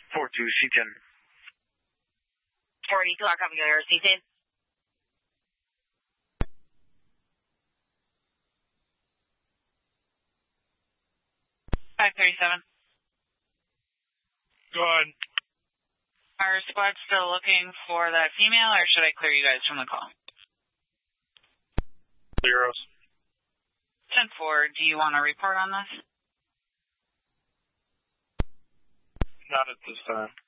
42C10. 42, I copy your C10. Go ahead. Are squad still looking for that female, or should I clear you guys from the call? Clear us. 10-4, do you want to report on this? Not at this time.